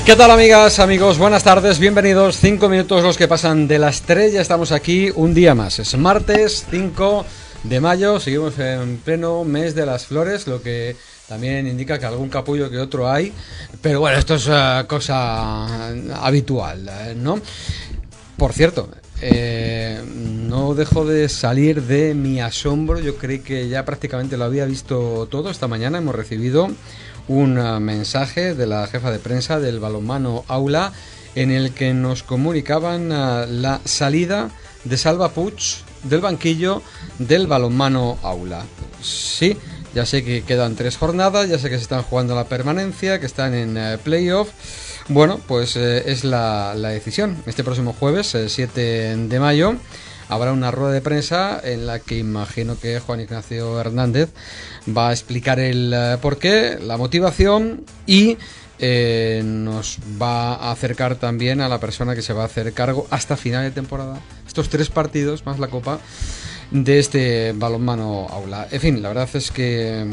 ¿Qué tal, amigas, amigos? Buenas tardes, bienvenidos. 5 minutos los que pasan de las 3, ya estamos aquí un día más. Es martes 5 de mayo, seguimos en pleno mes de las flores, lo que también indica que algún capullo que otro hay. Pero bueno, esto es cosa habitual, ¿no? Por cierto, no dejo de salir de mi asombro. Yo creí que ya prácticamente lo había visto todo. Esta mañana hemos recibido un mensaje de la jefa de prensa del balonmano Aula en el que nos comunicaban la salida de Salva Puig del banquillo del balonmano Aula. Sí, ya sé que quedan 3 jornadas, ya sé que se están jugando la permanencia, que están en playoff. Bueno, pues es la decisión. Este próximo jueves, 7 de mayo, habrá una rueda de prensa en la que imagino que Juan Ignacio Hernández va a explicar el porqué, la motivación y nos va a acercar también a la persona que se va a hacer cargo hasta final de temporada, estos 3 partidos más la Copa, de este balonmano Aula. En fin, la verdad es que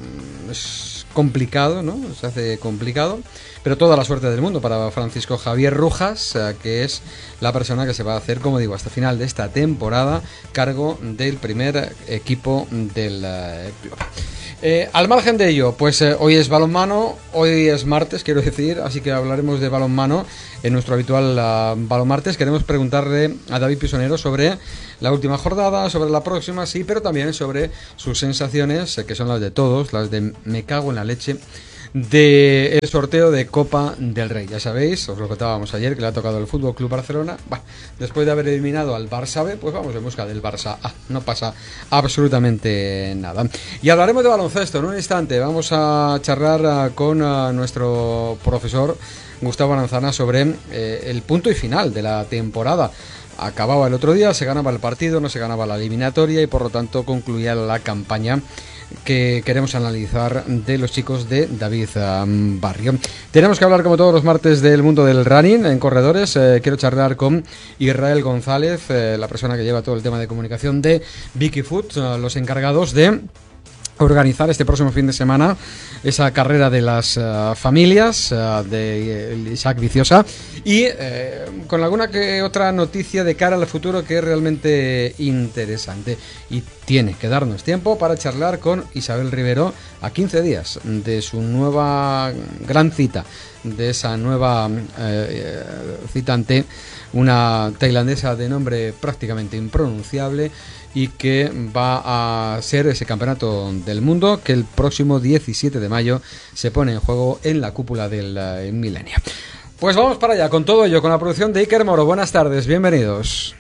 es complicado, ¿no? Se hace complicado, pero toda la suerte del mundo para Francisco Javier Rujas, que es la persona que se va a hacer, como digo, hasta final de esta temporada, cargo del primer equipo del club. Al margen de ello, pues hoy es balonmano, hoy es martes, quiero decir, así que hablaremos de balonmano en nuestro habitual Balomartes. Queremos preguntarle a David Pisonero sobre la última jornada, sobre la próxima, sí, pero también sobre sus sensaciones, que son las de todos, las de me cago en la leche, del sorteo de Copa del Rey. Ya sabéis, os lo contábamos ayer, que le ha tocado el Fútbol Club Barcelona. Después de haber eliminado al Barça B, pues vamos en busca del Barça A. No pasa absolutamente nada. Y hablaremos de baloncesto en un instante. Vamos a charlar con nuestro profesor Gustavo Aranzana sobre el punto y final de la temporada. Acababa el otro día, se ganaba el partido, no se ganaba la eliminatoria y por lo tanto concluía la campaña que queremos analizar de los chicos de David Barrio. Tenemos que hablar, como todos los martes, del mundo del running en corredores. Quiero charlar con Israel González, la persona que lleva todo el tema de comunicación de Vicky Foot, los encargados de organizar este próximo fin de semana esa carrera de las familias de Isaac Viciosa y con alguna que otra noticia de cara al futuro que es realmente interesante, y tiene que darnos tiempo para charlar con Isabel Rivero a 15 días de su nueva gran cita, de esa nueva cita ante una tailandesa de nombre prácticamente impronunciable y que va a ser ese campeonato del mundo que el próximo 17 de mayo se pone en juego en la cúpula del milenio. Pues vamos para allá con todo ello, con la producción de Iker Moro. Buenas tardes, bienvenidos.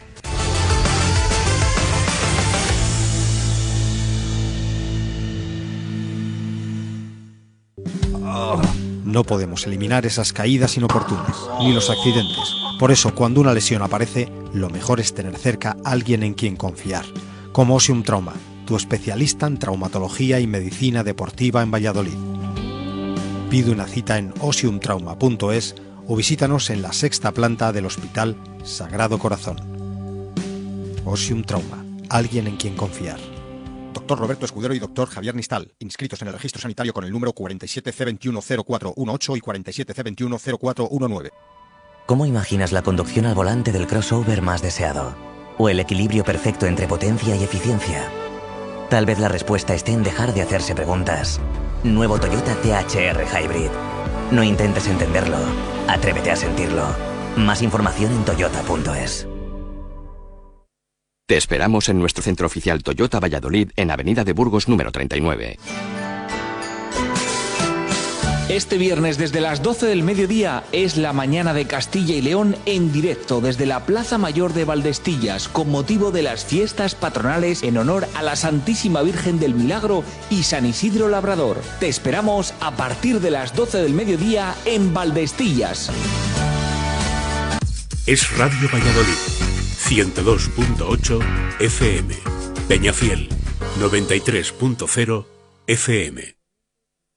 No podemos eliminar esas caídas inoportunas, ni los accidentes. Por eso, cuando una lesión aparece, lo mejor es tener cerca a alguien en quien confiar. Como Osium Trauma, tu especialista en traumatología y medicina deportiva en Valladolid. Pide una cita en osiumtrauma.es o visítanos en la 6ª planta del Hospital Sagrado Corazón. Osium Trauma, alguien en quien confiar. Doctor Roberto Escudero y Doctor Javier Nistal, inscritos en el registro sanitario con el número 47C210418 y 47C210419. ¿Cómo imaginas la conducción al volante del crossover más deseado? ¿O el equilibrio perfecto entre potencia y eficiencia? Tal vez la respuesta esté en dejar de hacerse preguntas. Nuevo Toyota THR Hybrid. No intentes entenderlo, atrévete a sentirlo. Más información en toyota.es. Te esperamos en nuestro centro oficial Toyota Valladolid en Avenida de Burgos número 39. Este viernes desde las 12 del mediodía es la mañana de Castilla y León en directo desde la Plaza Mayor de Valdestillas con motivo de las fiestas patronales en honor a la Santísima Virgen del Milagro y San Isidro Labrador. Te esperamos a partir de las 12 del mediodía en Valdestillas. Es Radio Valladolid, 102.8 FM, Peñafiel, 93.0 FM.